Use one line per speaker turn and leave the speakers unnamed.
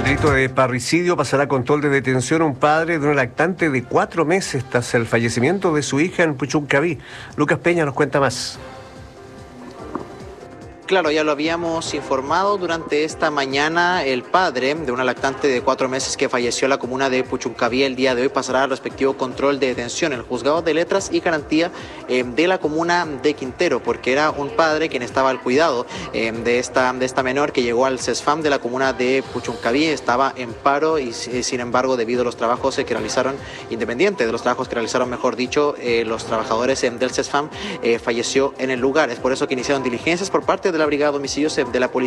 Delito de parricidio pasará a control de detención un padre de una lactante de 4 meses tras el fallecimiento de su hija en Puchuncaví. Lucas Peña nos cuenta más.
Claro, ya lo habíamos informado durante esta mañana. El padre de una lactante de 4 meses que falleció en la comuna de Puchuncaví el día de hoy pasará al respectivo control de detención en el juzgado de letras y garantía de la comuna de Quintero, porque era un padre quien estaba al cuidado de esta menor que llegó al CESFAM de la comuna de Puchuncaví. Estaba en paro y sin embargo, debido a los trabajos que realizaron, independiente de los trabajos que realizaron, mejor dicho, los trabajadores del CESFAM, falleció en el lugar. Es por eso que iniciaron diligencias por parte de la Brigada de Homicidios de la Policía